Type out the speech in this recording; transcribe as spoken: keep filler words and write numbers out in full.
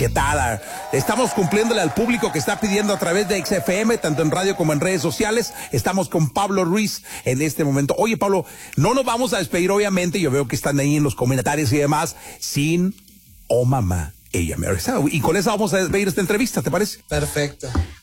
cachetada. Estamos cumpliéndole al público que está pidiendo a través de X F M, tanto en radio como en redes sociales. Estamos con Pablo Ruiz en este momento. Oye, Pablo, no nos vamos a despedir, obviamente. Yo veo que están ahí en los comentarios y demás, sin Oh Mamá, ella me. Y con eso vamos a despedir esta entrevista, ¿te parece? Perfecto.